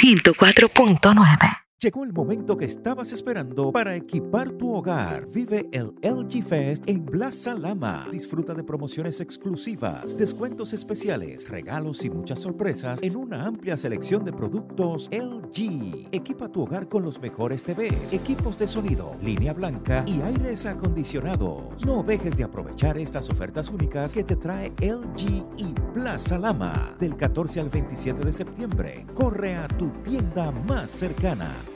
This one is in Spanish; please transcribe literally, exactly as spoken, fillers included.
ciento cuatro punto nueve. Llegó el momento que estabas esperando para equipar tu hogar. Vive el L G Fest en Plaza Lama. Disfruta de promociones exclusivas, descuentos especiales, regalos y muchas sorpresas en una amplia selección de productos L G. Equipa tu hogar con los mejores T Vs, equipos de sonido, línea blanca y aires acondicionados. No dejes de aprovechar estas ofertas únicas que te trae L G y Plaza Lama. Del catorce al veintisiete de septiembre, corre a tu tienda más cercana.